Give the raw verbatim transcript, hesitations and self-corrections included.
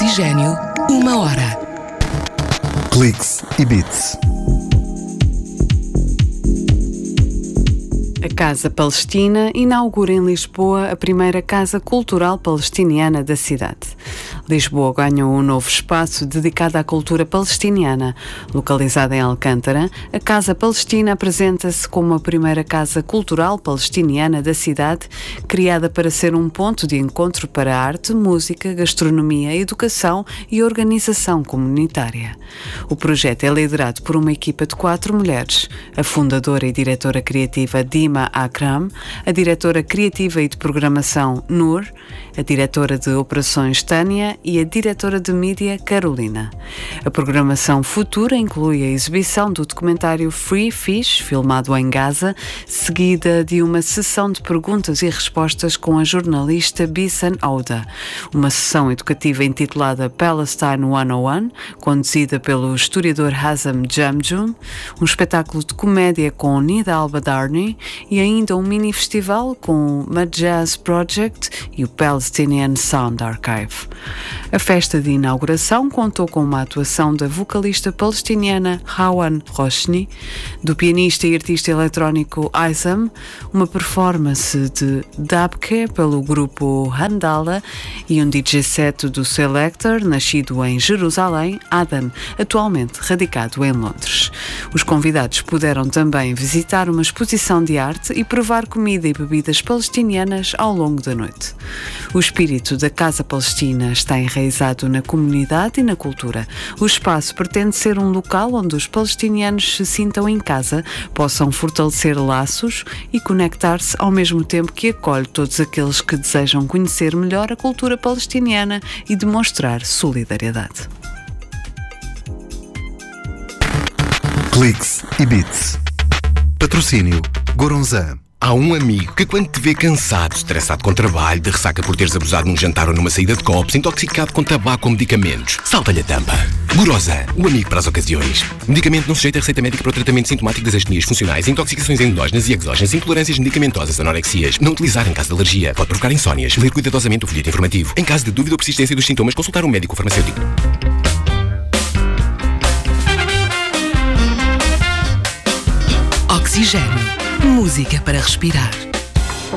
Oxigênio, uma hora. Cliques e Beats. A Casa Palestina inaugura em Lisboa a primeira Casa Cultural Palestiniana da cidade. Lisboa ganhou um novo espaço dedicado à cultura palestiniana. Localizada em Alcântara, a Casa Palestina apresenta-se como a primeira Casa Cultural Palestiniana da cidade, criada para ser um ponto de encontro para arte, música, gastronomia, educação e organização comunitária. O projeto é liderado por uma equipa de quatro mulheres: a fundadora e diretora criativa Dima Akram, a diretora criativa e de programação Nur, a diretora de operações Tânia e a diretora de mídia Carolina. A programação futura inclui a exibição do documentário Free Fish, filmado em Gaza, seguida de uma sessão de perguntas e respostas com a jornalista Bisan Ouda, uma sessão educativa intitulada Palestine cento e um, conduzida pelo historiador Hazem Jamjoom, um espetáculo de comédia com Nida Al-Badarni e ainda um mini-festival com o Majaz Project e o Palestinian Sound Archive. A festa de inauguração contou com uma atuação da vocalista palestiniana Hawan Roshni, do pianista e artista eletrónico Aizam, uma performance de Dabke pelo grupo Handala e um D J set do Selector, nascido em Jerusalém, Adan, atualmente radicado em Londres. Os convidados puderam também visitar uma exposição de arte e provar comida e bebidas palestinianas ao longo da noite. O espírito da Casa Palestina está enraizado na comunidade e na cultura. O espaço pretende ser um local onde os palestinianos se sintam em casa, possam fortalecer laços e conectar-se ao mesmo tempo que acolhe todos aqueles que desejam conhecer melhor a cultura palestiniana e demonstrar solidariedade. Cliques e Beats. Patrocínio Goronzan. Há um amigo que, quando te vê cansado, estressado com trabalho, de ressaca por teres abusado num jantar ou numa saída de copos, intoxicado com tabaco ou medicamentos, salta-lhe a tampa. Goronzan, o amigo para as ocasiões. Medicamento não sujeito a receita médica para o tratamento sintomático das astenias funcionais, intoxicações endógenas e exógenas, intolerâncias medicamentosas, anorexias. Não utilizar em caso de alergia. Pode provocar insónias. Ler cuidadosamente o folheto informativo. Em caso de dúvida ou persistência dos sintomas, consultar um médico farmacêutico. Oxigênio. Música para respirar.